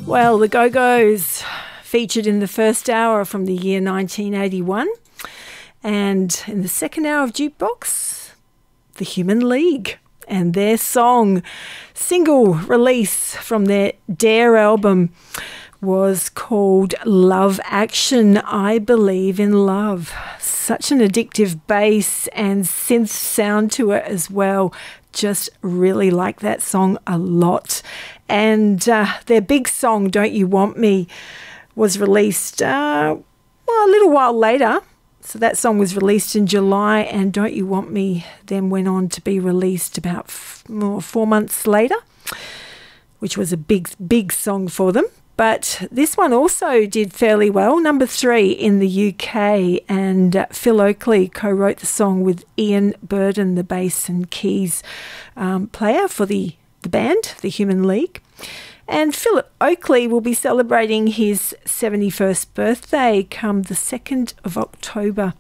Well, the Go-Go's featured in the first hour from the year 1981, and in the second hour of Jukebox, the Human League and their single release from their Dare album was called Love Action, I Believe in Love. Such an addictive bass and synth sound to it as well. Just really like that song a lot. And their big song, Don't You Want Me, was released a little while later. So that song was released in July, and Don't You Want Me then went on to be released about 4 months later, which was a big song for them. But this one also did fairly well, number 3 in the UK, and Phil Oakley co-wrote the song with Ian Burden, the bass and keys player for the band, the Human League. And Philip Oakley will be celebrating his 71st birthday come the 2nd of October.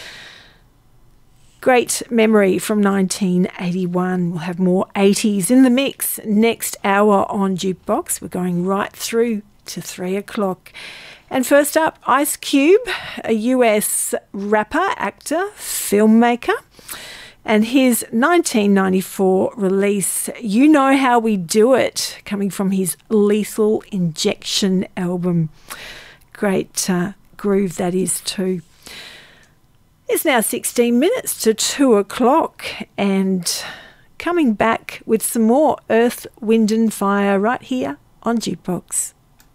Great memory from 1981. We'll have more 80s in the mix next hour on Jukebox. We're going right through to 3 o'clock. And first up, Ice Cube, a US rapper, actor, filmmaker, and his 1994 release, You Know How We Do It, coming from his Lethal Injection album. Great groove that is too. It's now 16 minutes to 2 o'clock, and coming back with some more Earth, Wind and Fire right here on Jukebox.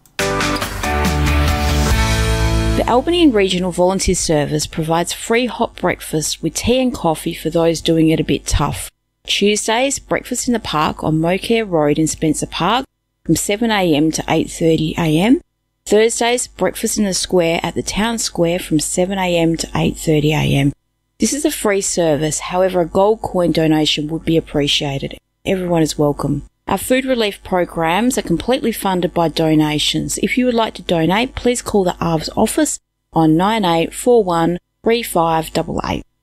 The Albany Regional Volunteer Service provides free hot breakfast with tea and coffee for those doing it a bit tough. Tuesdays, breakfast in the park on Mocare Road in Spencer Park from 7 a.m. to 8:30 a.m. Thursdays, breakfast in the square at the town square from 7 a.m. to 8:30 a.m. This is a free service, however a gold coin donation would be appreciated. Everyone is welcome. Our food relief programs are completely funded by donations. If you would like to donate, please call the ARVS office on 9841 3588.